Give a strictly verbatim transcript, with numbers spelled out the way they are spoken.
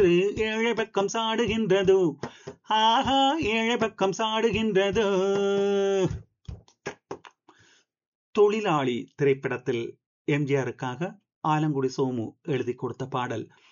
ஏழை பக்கம் சாடுகின்றதோ, ஆஹா ஏழை பக்கம் சாடுகின்றதோ. தொழிலாளி திரைப்படத்தில் எம்ஜிஆருக்காக ஆலங்குடி சோமு எழுதி கொடுத்த பாடல்.